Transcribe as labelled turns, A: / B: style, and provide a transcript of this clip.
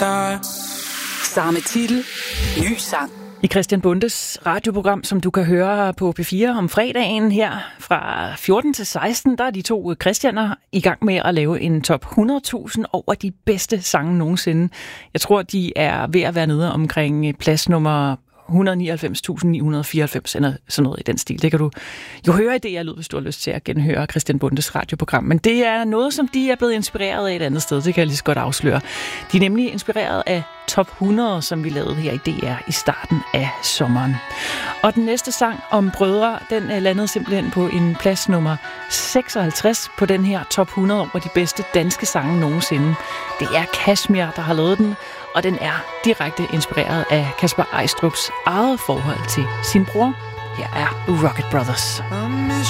A: Samme titel, ny sang.
B: I Christian Bondes radioprogram, som du kan høre på P4 om fredagen her fra 14 til 16, der er de to Christianer i gang med at lave en top 100.000 over de bedste sange nogensinde. Jeg tror, de er ved at være nede omkring plads nummer 199.994 eller sådan noget i den stil. Det kan du jo høre i det, jeg lyder, hvis du har lyst til at genhøre Christian Bondes radioprogram. Men det er noget, som de er blevet inspireret af et andet sted. Det kan jeg lige så godt afsløre. De er nemlig inspireret af Top 100, som vi lavede her i DR i starten af sommeren. Og den næste sang om brødre, den landede simpelthen på en plads nummer 56 på den her Top 100 over de bedste danske sange nogensinde. Det er Kashmir, der har lavet den, og den er direkte inspireret af Kasper Eistrups eget forhold til sin bror. Her er Rocket Brothers.